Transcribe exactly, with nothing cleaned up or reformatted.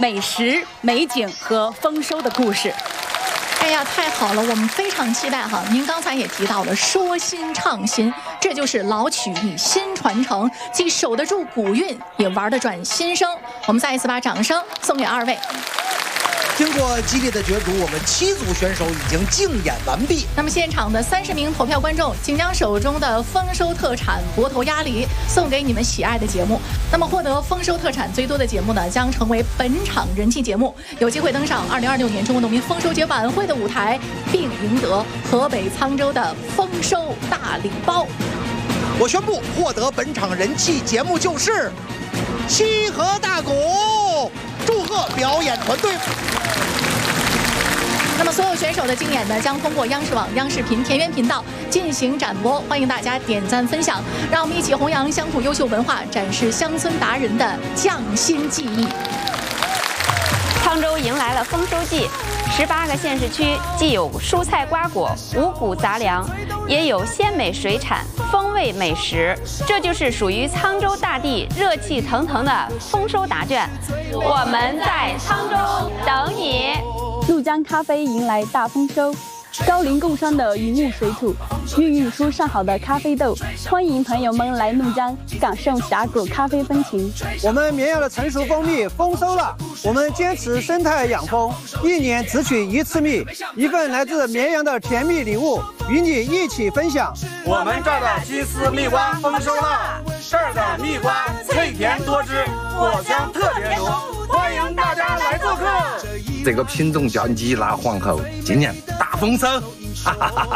美食、美景和丰收的故事。 哎呀，太好了，我们非常期待哈。您刚才也提到了说新唱新，这就是老曲以新传承，既守得住古韵，也玩得转新声。我们再一次把掌声送给二位。 经过激烈的角逐，我们七组选手已经竞演完毕。 那么现场的三十名投票观众，请将手中的丰收特产博头鸭梨送给你们喜爱的节目。那么获得丰收特产最多的节目呢，将成为本场人气节目，有机会登上二零二六年中国农民丰收节晚会的舞台，并赢得河北沧州的丰收大礼包。 我宣布，获得本场人气节目就是西河大鼓，祝贺表演团队。 那么所有选手的竞演呢，将通过央视网、央视频田园频道进行展播，欢迎大家点赞分享，让我们一起弘扬乡土优秀文化，展示乡村达人的匠心技艺。 沧州迎来了丰收季，十八个县市区既有蔬菜瓜果、五谷杂粮，也有鲜美水产、风味美食，这就是属于沧州大地热气腾腾的丰收答卷。我们在沧州等你。 怒江咖啡迎来大丰收，高龄共商的云雾水土，孕育出上好的咖啡豆。欢迎朋友们来怒江感受峡谷咖啡风情。 我们绵阳的成熟蜂蜜丰收了，我们坚持生态养蜂，一年只取一次蜜，一份来自绵阳的甜蜜礼物，与你一起分享。 我们这儿的鸡丝蜜瓜丰收了，这儿的蜜瓜脆甜多汁，果香特别浓，欢迎大家来做客。 这个品种叫鸡拉皇后，今年大丰收，哈哈哈哈。